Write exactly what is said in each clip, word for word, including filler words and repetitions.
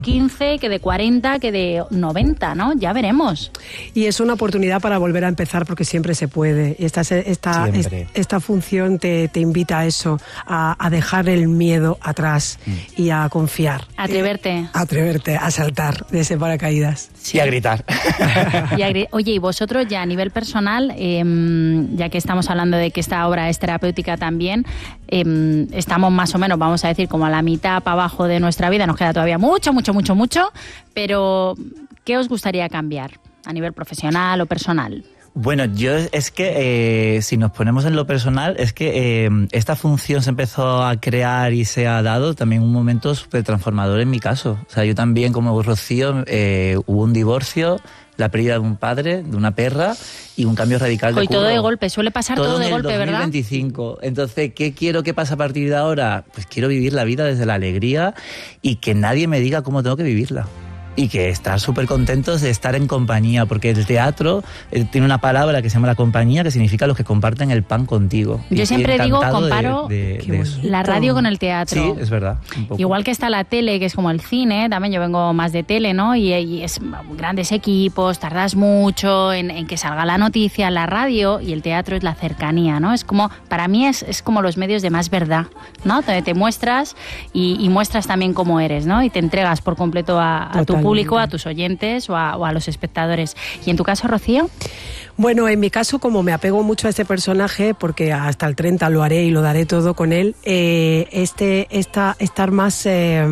quince, que de cuarenta, que de noventa, ¿no? Ya veremos. Y es una oportunidad para volver a empezar porque siempre se puede. Y esta, esta, Siempre. esta función te, te invita a eso, a, a dejar el miedo atrás mm. y a confiar. Atreverte. A atreverte a saltar de ese paracaídas. Sí. Y a gritar. Y a gri- Oye, y vosotros ya a nivel personal, eh, ya que estamos hablando de que esta obra es terapéutica también, eh, estamos más o menos, vamos a decir, como a la mitad para abajo de nuestra vida, nos queda todavía mucho, mucho, mucho, mucho, pero ¿qué os gustaría cambiar a nivel profesional o personal? Bueno, yo es que eh, si nos ponemos en lo personal, es que eh, esta función se empezó a crear y se ha dado también un momento súper transformador en mi caso. O sea, yo también, como Rocío, eh, hubo un divorcio, la pérdida de un padre, de una perra y un cambio radical de Hoy curro. todo de golpe, suele pasar todo, todo de en el golpe, dos mil veinticinco, ¿verdad? Entonces, ¿qué quiero que pase a partir de ahora? Pues quiero vivir la vida desde la alegría y que nadie me diga cómo tengo que vivirla. Y que estar súper contentos de estar en compañía, porque el teatro eh, tiene una palabra que se llama la compañía, que significa los que comparten el pan contigo. Yo y siempre digo, de, comparo de, de, de la radio con el teatro. Sí, es verdad. Un poco. Igual que está la tele, que es como el cine, también yo vengo más de tele, ¿no? Y, y es grandes equipos, tardas mucho en, en que salga la noticia. La radio y el teatro es la cercanía, ¿no? Es como, para mí es, es como los medios de más verdad, ¿no? Te, te muestras y, y muestras también cómo eres, ¿no? Y te entregas por completo a, a tu público, a tus oyentes o a, o a los espectadores. ¿Y en tu caso, Rocío? Bueno, en mi caso, como me apego mucho a este personaje, porque hasta el treinta lo haré y lo daré todo con él, eh, este, esta, estar más, eh,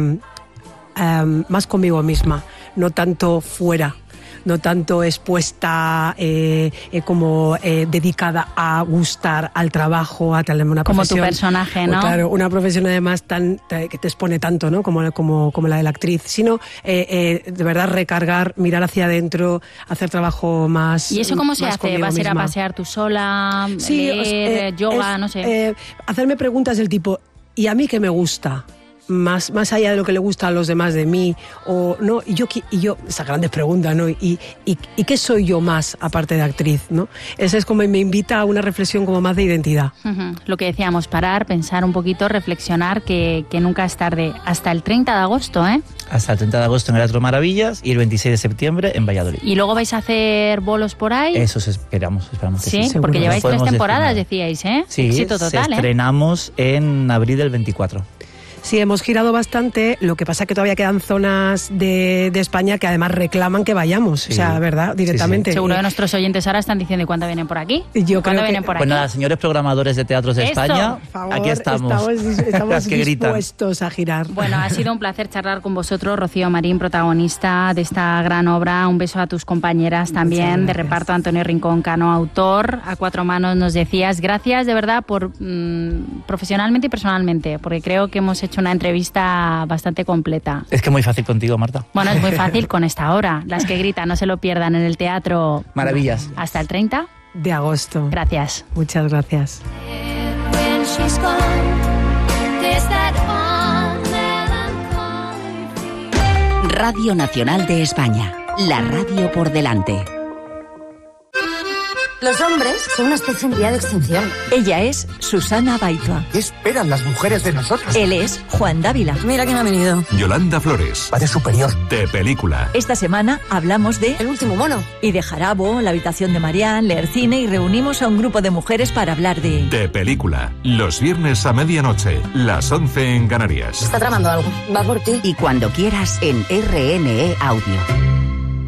um, más conmigo misma, no tanto fuera, no tanto expuesta, eh, eh, como eh, dedicada a gustar al trabajo, a tal una como profesión. Como tu personaje, ¿no? Claro, una profesión además tan que te expone tanto, ¿no? Como, como, como la de la actriz, sino eh, eh, de verdad recargar, mirar hacia adentro, hacer trabajo más. ¿Y eso cómo se hace? ¿Vas a ir a misma. pasear tú sola, sí, leer, eh, yoga, es, no sé? Eh, hacerme preguntas del tipo, ¿y a mí qué me gusta? Más, más allá de lo que le gusta a los demás de mí, o no, y yo, y yo esas grandes preguntas, ¿no? Y, y, y qué soy yo más aparte de actriz, ¿no? Ese es como me invita a una reflexión como más de identidad. Uh-huh. Lo que decíamos, parar, pensar un poquito, reflexionar, que, que nunca es tarde. Hasta el treinta de agosto, ¿eh? Hasta el treinta de agosto en el Teatro Maravillas y el veintiséis de septiembre en Valladolid. ¿Y luego vais a hacer bolos por ahí? Eso esperamos, esperamos que sí. sí. Sí, porque lleváis tres temporadas, estrenar. decíais, ¿eh? Sí, éxito total, se estrenamos ¿eh? en abril del veinticuatro. Sí, hemos girado bastante, lo que pasa es que todavía quedan zonas de, de España que además reclaman que vayamos, sí. O sea, ¿verdad? Directamente. Sí, sí. Seguro que nuestros oyentes ahora están diciendo, ¿y cuándo vienen por aquí? Yo ¿Cuándo creo vienen que... por aquí? Pues nada, señores programadores de teatros de Esto, España, por favor, aquí estamos. Estamos, estamos que dispuestos a girar. Bueno, ha sido un placer charlar con vosotros, Rocío Marín, protagonista de esta gran obra. Un beso a tus compañeras también de reparto, Antonio Rincón Cano, autor. A cuatro manos nos decías, gracias de verdad por mmm, profesionalmente y personalmente, porque creo que hemos hecho una entrevista bastante completa. Es que muy fácil contigo, Marta. Bueno, es muy fácil con esta obra. Las que gritan, no se lo pierdan en el Teatro Maravillas. Hasta el treinta de agosto. Gracias. Muchas gracias. Radio Nacional de España. La radio por delante. Los hombres son una especie en vía de extinción. Ella es Susana Baitua. ¿Qué esperan las mujeres de nosotros? Él es Juan Dávila. Mira quién ha venido. Yolanda Flores. Va de superior. De película. Esta semana hablamos de... El último mono. Y de Jarabo, La habitación de Marianne, leer cine y reunimos a un grupo de mujeres para hablar de... De película. Los viernes a medianoche, las once en Canarias. Está tramando algo. Va por ti. Y cuando quieras en R N E Audio.